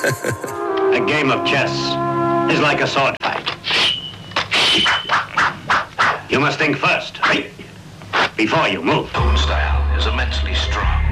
A game of chess is like a sword fight. You must think first, before you move. Own style is immensely strong.